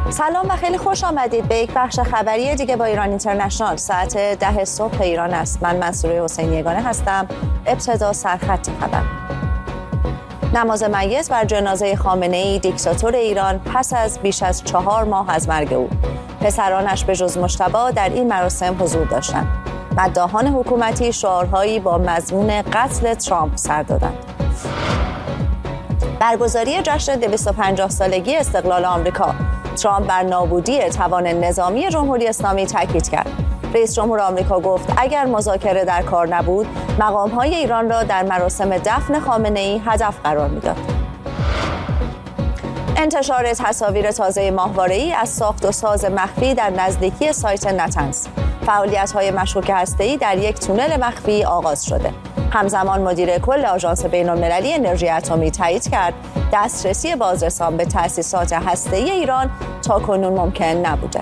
سلام و خیلی خوش آمدید به یک بخش خبری دیگه با ایران اینترنشنال. ساعت 10 صبح ایران است. من منصوره حسینی یگانه هستم. ابتدا سرخط خبر. نماز میت بر جنازه خامنه‌ای دیکتاتور ایران پس از بیش از 4 ماه از مرگ او. پسرانش به جز مجتبی در این مراسم حضور داشتند. مداحان حکومتی شعارهایی با مضمون قتل ترامپ سر دادند. برگزاری جشن 250 سالگی استقلال آمریکا. ترامپ بر نابودی توان نظامی جمهوری اسلامی تاکید کرد. رئیس جمهور آمریکا گفت اگر مذاکره در کار نبود، مقام‌های ایران را در مراسم دفن خامنه‌ای هدف قرار می‌داد. انتشار تصاویر تازه ماهواره‌ای از ساخت و ساز مخفی در نزدیکی سایت نتنز. فعالیت‌های مشکوک هسته‌ای در یک تونل مخفی آغاز شده. همزمان مدیر کل آژانس بین‌المللی انرژی اتمی تایید کرد دسترسی بازرسان به تأسیسات هسته‌ای ایران تاکنون ممکن نبوده.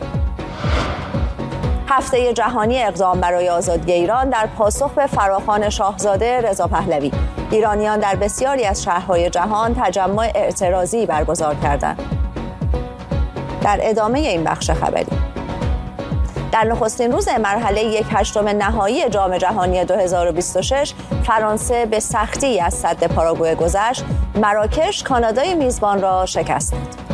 هفته جهانی اقدام برای آزادی ایران در پاسخ به فراخوان شاهزاده رضا پهلوی. ایرانیان در بسیاری از شهرهای جهان تجمع اعتراضی برگزار کردند. در ادامه این بخش خبری، در نخستین روز مرحله 1/8 نهایی جام جهانی 2026 فرانسه به سختی از سد پاراگوئه گذشت. مراکش کانادای میزبان را شکست داد.